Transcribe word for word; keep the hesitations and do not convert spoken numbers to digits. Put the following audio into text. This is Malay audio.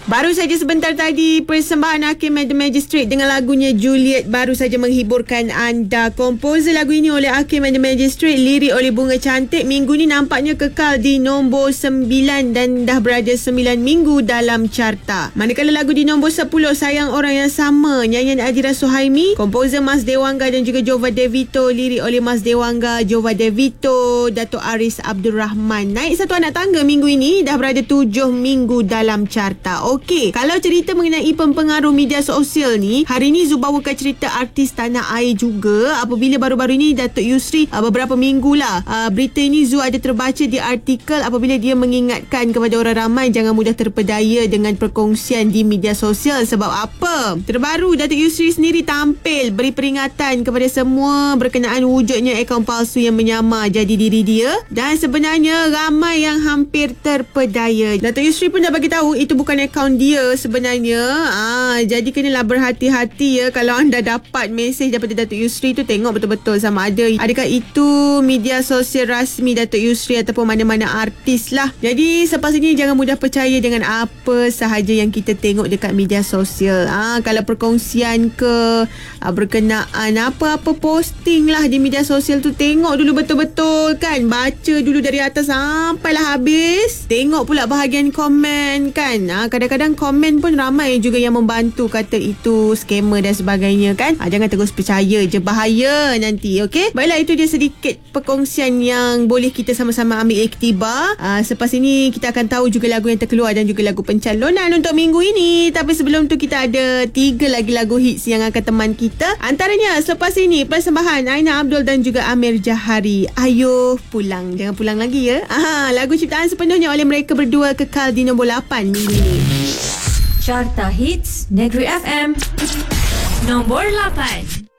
Baru saja sebentar tadi persembahan Hakim and the Magistrate dengan lagunya Juliet baru saja menghiburkan anda. Komposer lagu ini oleh Hakim and the Magistrate, lirik oleh Bunga Cantik. Minggu ni nampaknya kekal di nombor sembilan dan dah berada sembilan minggu dalam carta. Manakala lagu di nombor sepuluh, Sayang Orang Yang Sama, nyanyian Adira Suhaimi, komposer Mas Dewangga dan juga Jova Devito, lirik oleh Mas Dewangga, Jova Devito, Dato' Aris Abdul Rahman. Naik satu anak tangga minggu ini, dah berada tujuh minggu dalam carta. Okey, kalau cerita mengenai pempengaruh media sosial ni, hari ni Zu bawakan cerita artis tanah air juga. Apabila baru-baru ini Datuk Yusri, uh, beberapa minggu lah, uh, berita ini Zu ada terbaca di artikel apabila dia mengingatkan kepada orang ramai jangan mudah terpedaya dengan perkongsian di media sosial. Sebab apa? Terbaru Datuk Yusri sendiri tampil beri peringatan kepada semua berkenaan wujudnya akaun palsu yang menyamar jadi diri dia, dan sebenarnya ramai yang hampir terpedaya. Datuk Yusri pun dah bagi tahu itu bukan akaun dia sebenarnya. Ah, jadi kenalah berhati-hati ya kalau anda dapat mesej daripada Datuk Yusri tu, tengok betul-betul sama ada adakah itu media sosial rasmi Datuk Yusri ataupun mana-mana artis lah. Jadi selepas ini jangan mudah percaya dengan apa sahaja yang kita tengok dekat media sosial. Ah, kalau perkongsian ke ah, berkenaan apa-apa posting lah di media sosial tu, tengok dulu betul-betul kan, baca dulu dari atas sampailah habis. Tengok pula bahagian komen kan. Ah, kadang-kadang komen pun ramai juga yang membantu kata itu scammer dan sebagainya kan. Ah, jangan terus percaya je, bahaya nanti. Okey, baiklah, itu dia sedikit perkongsian yang boleh kita sama-sama ambil iktibar. Ah, selepas ini kita akan tahu juga lagu yang terkeluar dan juga lagu pencalonan untuk minggu ini. Tapi sebelum tu kita ada tiga lagi lagu hits yang akan teman kita. Antaranya selepas ini persembahan Aina Abdul dan juga Amir Jahari, Ayo Pulang. Jangan pulang lagi ya. Ah, lagu ciptaan sepenuhnya oleh mereka berdua kekal di nombor lapan minggu ini. Carta Hits Negeri F M nombor lapan.